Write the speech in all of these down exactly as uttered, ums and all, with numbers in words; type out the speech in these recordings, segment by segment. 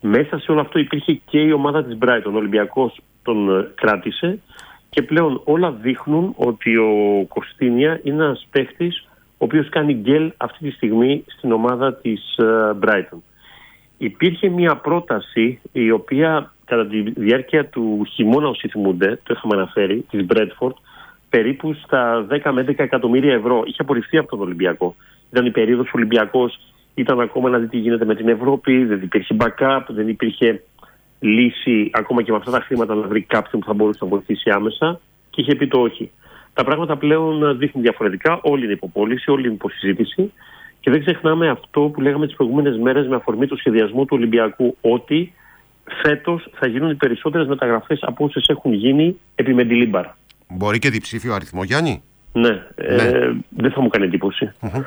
Μέσα σε όλο αυτό υπήρχε και η ομάδα της Brighton. Ο Ολυμπιακός τον κράτησε και πλέον όλα δείχνουν ότι ο Κωστίνια είναι ένας παίχτης ο οποίος κάνει γκέλ αυτή τη στιγμή στην ομάδα της Brighton. Υπήρχε μια πρόταση η οποία κατά τη διάρκεια του χειμώνα, όσοι θυμούνται, το είχαμε αναφέρει, της Bradford, περίπου στα δέκα με έντεκα εκατομμύρια ευρώ. Είχε απορριφθεί από τον Ολυμπιακό. Ήταν η περίοδος που ο Ολυμπιακός ήταν ακόμα να δει τι γίνεται με την Ευρώπη, δεν υπήρχε backup, δεν υπήρχε λύση ακόμα και με αυτά τα χρήματα να βρει κάποιον που θα μπορούσε να βοηθήσει άμεσα και είχε πει το όχι. Τα πράγματα πλέον δείχνουν διαφορετικά, όλη είναι υποπόληση, όλη είναι υποσυζήτηση και δεν ξεχνάμε αυτό που λέγαμε τις προηγούμενες μέρες με αφορμή του σχεδιασμού του Ολυμπιακού, ότι φέτος θα γίνουν οι περισσότερες μεταγραφές από όσες έχουν γίνει επί Μεντιλίμπαρ. Μπορεί και διψήφιο αριθμό, Γιάννη. Ναι, ναι. Ε, δεν θα μου κάνει εντύπωση. Mm-hmm.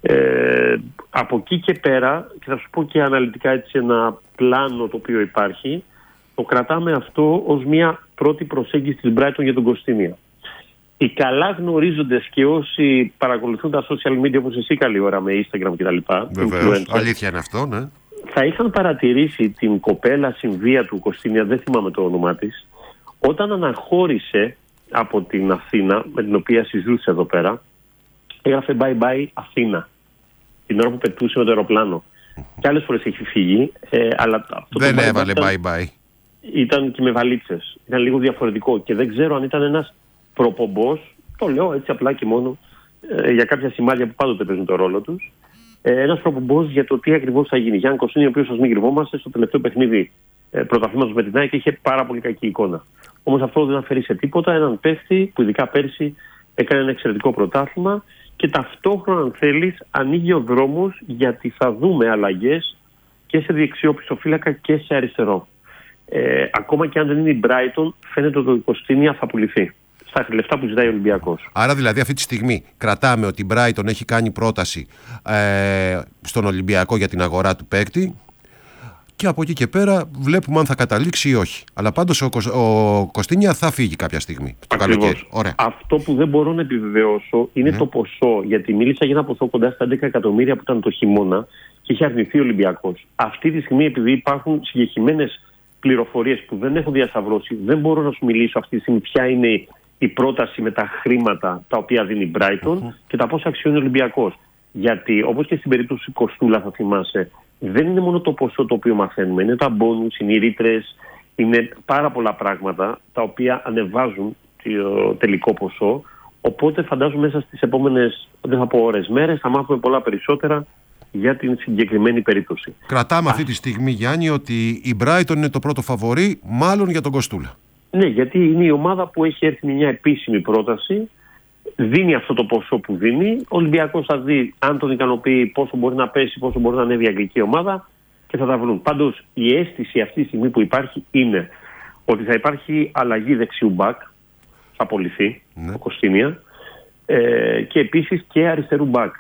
Ε, από εκεί και πέρα, και θα σου πω και αναλυτικά έτσι ένα πλάνο το οποίο υπάρχει, το κρατάμε αυτό ως μια πρώτη προσέγγιση της Brighton για τον Κωστίνια. Οι καλά γνωρίζοντες και όσοι παρακολουθούν τα social media όπως εσύ καλή ώρα με Instagram κτλ. Βεβαίως, αλήθεια είναι αυτό, ναι. Θα είχαν παρατηρήσει την κοπέλα συμβία του Κωστίνια, δεν θυμάμαι το όνομά της, όταν αναχώρησε από την Αθήνα, με την οποία συζούσε εδώ πέρα, έγραφε bye bye Αθήνα την ώρα που πετούσε με το αεροπλάνο. Και άλλες φορές έχει φύγει, ε, αλλά αυτό δεν το έβαλε ήταν, bye bye. Ήταν και με βαλίτσες. Ήταν λίγο διαφορετικό και δεν ξέρω αν ήταν ένας προπομπός, το λέω έτσι απλά και μόνο ε, για κάποια σημάδια που πάντοτε παίζουν το ρόλο τους. Ε, ένας προπομπός για το τι ακριβώς θα γίνει. Γιάννη Κωστίνη, ο οποίος, ας μην κρυβόμαστε, στο τελευταίο παιχνίδι ε, πρωταθλήματος με την ΑΕΚ είχε πάρα πολύ κακή εικόνα. Όμως αυτό δεν αφαιρεί σε τίποτα έναν παίχτη που ειδικά πέρσι έκανε ένα εξαιρετικό πρωτάθλημα και ταυτόχρονα, αν θέλεις, ανοίγει ο δρόμος γιατί θα δούμε αλλαγές και σε δεξιό πισωφύλακα και σε αριστερό. Ε, ακόμα και αν δεν είναι η Brighton, φαίνεται ότι ο Κωστίνια θα πουληθεί στα λεφτά που ζητάει ο Ολυμπιακός. Άρα δηλαδή αυτή τη στιγμή κρατάμε ότι η Brighton έχει κάνει πρόταση ε, στον Ολυμπιακό για την αγορά του παίκτη και από εκεί και πέρα βλέπουμε αν θα καταλήξει ή όχι. Αλλά πάντως ο, ο Κωστίνια θα φύγει κάποια στιγμή. Το καλοκαίρι. Ωραία. Αυτό που δεν μπορώ να επιβεβαιώσω είναι mm. το ποσό, γιατί μίλησα για ένα ποσό κοντά στα έντεκα εκατομμύρια που ήταν το χειμώνα και είχε αρνηθεί ο Ολυμπιακός. Αυτή τη στιγμή, επειδή υπάρχουν συγκεκριμένες πληροφορίες που δεν έχω διασταυρώσει, δεν μπορώ να σου μιλήσω αυτή τη στιγμή ποια είναι η πρόταση με τα χρήματα τα οποία δίνει η Brighton mm-hmm. και τα πόσα αξιώνει ο Ολυμπιακός. Γιατί όπως και στην περίπτωση Κοστούλα, θα θυμάσαι, δεν είναι μόνο το ποσό το οποίο μαθαίνουμε. Είναι τα μπόνους, είναι οι ρήτρες, είναι πάρα πολλά πράγματα τα οποία ανεβάζουν το τελικό ποσό. Οπότε φαντάζομαι μέσα στις επόμενες, δεν θα πω ώρες, μέρες, θα μάθουμε πολλά περισσότερα για την συγκεκριμένη περίπτωση. Κρατάμε αυτή τη στιγμή, Γιάννη, ότι η Brighton είναι το πρώτο φαβορί, μάλλον για τον Κοστούλα. Ναι, γιατί είναι η ομάδα που έχει έρθει με μια επίσημη πρόταση, δίνει αυτό το ποσό που δίνει. Ο Ολυμπιακός θα δει αν τον ικανοποιεί, πόσο μπορεί να πέσει, πόσο μπορεί να ανέβει η αγγλική ομάδα και θα τα βρουν. Πάντως η αίσθηση αυτή τη στιγμή που υπάρχει είναι ότι θα υπάρχει αλλαγή δεξιού μπακ, θα απολυθεί ναι. ο Κωστίνια, ε, και επίσης και αριστερού μπακ.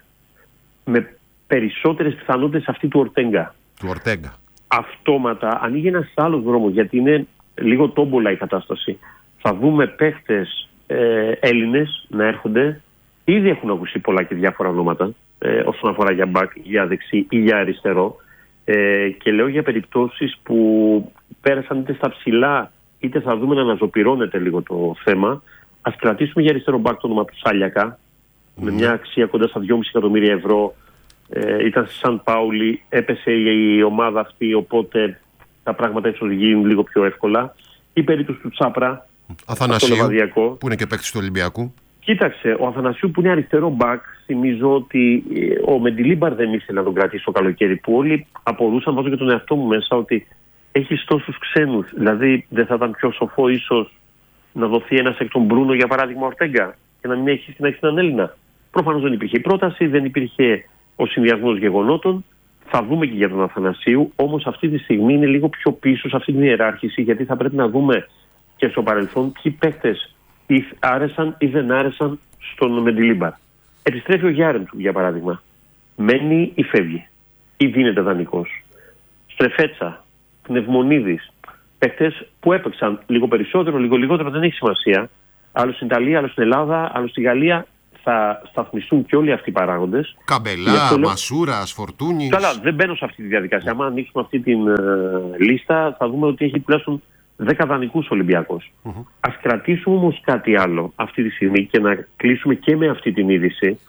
Με περισσότερες πιθανότητες αυτή του Ορτέγκα. Του Ορτέγκα. Αυτόματα ανοίγει ένας άλλος δρόμος, γιατί είναι λίγο τόμπολα η κατάσταση. Θα δούμε παίχτες ε, Έλληνες να έρχονται. Ήδη έχουν ακουστεί πολλά και διάφορα ονόματα ε, όσον αφορά για μπακ, για δεξί ή για αριστερό. Ε, και λέω για περιπτώσεις που πέρασαν είτε στα ψηλά, είτε θα δούμε να αναζωπυρώνεται λίγο το θέμα. Ας κρατήσουμε για αριστερό μπακ το όνομα του Σάλιακα, mm. με μια αξία κοντά στα δυόμισι εκατομμύρια ευρώ. Ε, ήταν στη Σαν Πάουλη, έπεσε η ομάδα αυτή, οπότε τα πράγματα ίσως γίνουν λίγο πιο εύκολα. Η περίπτωση του Τσάπρα, Αθανασίου, που είναι και παίκτης του Ολυμπιακού. Κοίταξε, ο Αθανασίου που είναι αριστερό μπακ, θυμίζω ότι ο Μεντιλίμπαρ δεν ήθελε να τον κρατήσει το καλοκαίρι, που όλοι απορούσαν, βάζω και τον εαυτό μου μέσα, ότι έχει τόσους ξένους. Δηλαδή δεν θα ήταν πιο σοφό ίσως να δοθεί ένας εκ των Μπρούνο, για παράδειγμα, Ορτέγκα, και να μην έχει στην αρχή έναν Έλληνα. Προφανώς δεν υπήρχε η πρόταση, δεν υπήρχε ο συνδυασμός γεγονότων. Θα δούμε και για τον Αθανασίου, όμως αυτή τη στιγμή είναι λίγο πιο πίσω σε αυτή την ιεράρχηση, γιατί θα πρέπει να δούμε και στο παρελθόν ποιοι παίκτες άρεσαν ή δεν άρεσαν στον Μεντιλίμπαρ. Επιστρέφει ο Γιάρεμτσου, για παράδειγμα. Μένει ή φεύγει, ή δίνεται δανεικός. Στρεφέτσα, Πνευμονίδης, παίκτες που έπαιξαν λίγο περισσότερο, λίγο λιγότερο, δεν έχει σημασία. Άλλο στην Ιταλία, άλλο στην Ελλάδα, άλλο στη Γαλλία. θα σταθμιστούν και όλοι αυτοί οι παράγοντες. Καμπελά, Μασούρας, Φορτούνης. Καλά, δεν μπαίνω σε αυτή τη διαδικασία. Αν ανοίξουμε αυτή τη uh, λίστα, θα δούμε ότι έχει τουλάχιστον δέκα δανεικούς Ολυμπιακός. Mm-hmm. Ας κρατήσουμε όμως κάτι άλλο αυτή τη στιγμή και να κλείσουμε και με αυτή την είδηση,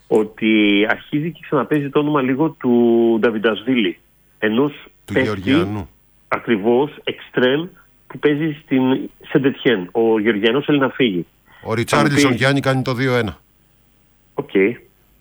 ότι αρχίζει και ξαναπέζει το όνομα λίγο του Νταβιντασβίλη, ενός παίκτη ακριβώς εξτρέμ που παίζει στην Σεντετιέν. Ο Γεωργιανός θέλει να φύγει. Ο Ριτσάρλισον, Γιάννη, κάνει το δύο ένα. Οκ. Okay.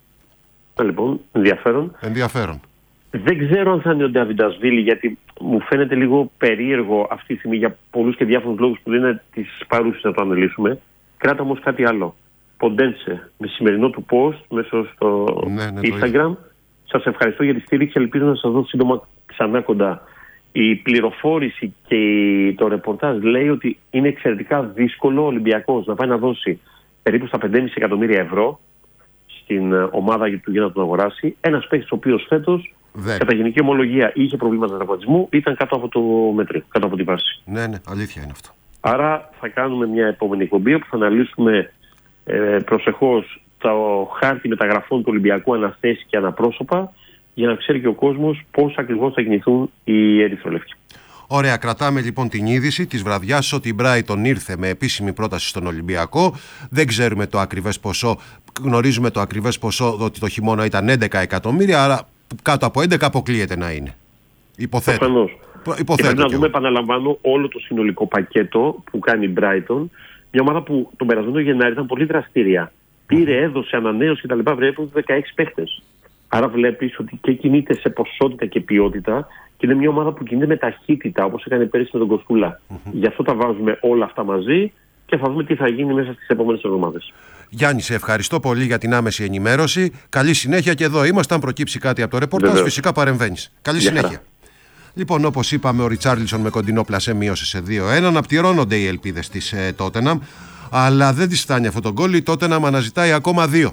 Λοιπόν, ενδιαφέρον. Ενδιαφέρον. Δεν ξέρω αν θα είναι ο Νταβιντασβίλη, γιατί μου φαίνεται λίγο περίεργο αυτή τη στιγμή για πολλούς και διάφορους λόγους που δεν είναι τις παρούσες να το αναλύσουμε. Κράτα όμως κάτι άλλο. Ποντένσε με σημερινό του post μέσω στο ναι, ναι, Instagram. Σας ευχαριστώ για τη στήριξη. Ελπίζω να σας δω σύντομα ξανά κοντά. Η πληροφόρηση και το ρεπορτάζ λέει ότι είναι εξαιρετικά δύσκολο ο Ολυμπιακός να πάει να δώσει περίπου στα πέντε κόμμα πέντε εκατομμύρια ευρώ στην ομάδα του για να τον αγοράσει. Ένας παίκτης ο οποίος φέτος κατά γενική ομολογία είχε προβλήματα τραυματισμού, ήταν κάτω από το μέτριο, κάτω από τη βάση. Ναι, ναι, αλήθεια είναι αυτό. Άρα θα κάνουμε μια επόμενη εκπομπή που θα αναλύσουμε ε, προσεχώς το χάρτη μεταγραφών του Ολυμπιακού αναθέσει και αναπρόσωπα, για να ξέρει και ο κόσμος πώς ακριβώς θα κινηθούν οι ερυθρολευκοί. Ωραία, κρατάμε λοιπόν την είδηση της βραδιάς ότι η Brighton ήρθε με επίσημη πρόταση στον Ολυμπιακό. Δεν ξέρουμε το ακριβές ποσό, γνωρίζουμε το ακριβές ποσό ότι το χειμώνα ήταν έντεκα εκατομμύρια, άρα κάτω από έντεκα αποκλείεται να είναι. Υποθέτω. Προφανώς. Υποθέτω. Και πρέπει να δούμε, επαναλαμβάνω, όλο το συνολικό πακέτο που κάνει η Brighton. Μια ομάδα που τον περασμένο Γενάρη ήταν πολύ δραστήρια. Πήρε, έδωσε, ανανέωσε κτλ. Βλέπουν δεκαέξι παίχτες. Άρα βλέπεις ότι και κινείται σε ποσότητα και ποιότητα και είναι μια ομάδα που κινείται με ταχύτητα, όπως έκανε πέρυσι με τον Κοσκούλα. Mm-hmm. Γι' αυτό τα βάζουμε όλα αυτά μαζί και θα δούμε τι θα γίνει μέσα στις επόμενες εβδομάδες. Γιάννη, σε ευχαριστώ πολύ για την άμεση ενημέρωση. Καλή συνέχεια και εδώ είμαστε. Αν προκύψει κάτι από το ρεπορτάζ, Βεβαίως. Φυσικά παρεμβαίνεις. Καλή για συνέχεια. Χαρά. Λοιπόν, όπως είπαμε, ο Ριτσάρλισον με κοντινό πλασέ μείωσε σε δύο ένα. Αναπτυρώνονται οι ελπίδες της Τότεναμ, αλλά δεν της φτάνει αυτό το γκολ. Η Τότεναμ αναζητάει ακόμα δύο.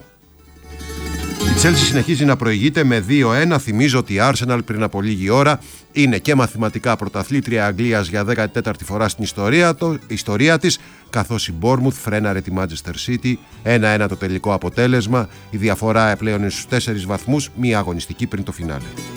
Η Τσέλσι συνεχίζει να προηγείται με δύο ένα. Θυμίζω ότι η Arsenal πριν από λίγη ώρα είναι και μαθηματικά πρωταθλήτρια Αγγλίας για δέκατη τέταρτη φορά στην ιστορία, το, ιστορία της, καθώς η Bournemouth φρέναρε τη Manchester City. ένα ένα το τελικό αποτέλεσμα. Η διαφορά πλέον είναι στους τέσσερις βαθμούς, μία αγωνιστική πριν το φινάλε.